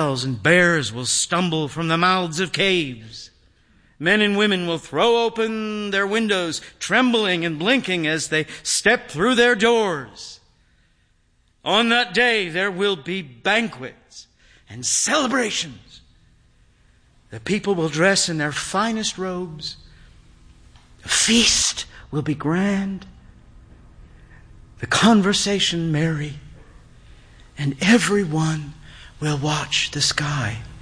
crocodiles and bears will stumble from the mouths of caves. Men and women will throw open their windows, trembling and blinking as they step through their doors. On that day, there will be banquets and celebrations. The people will dress in their finest robes. The feast will be grand. The conversation merry. And everyone will watch the sky.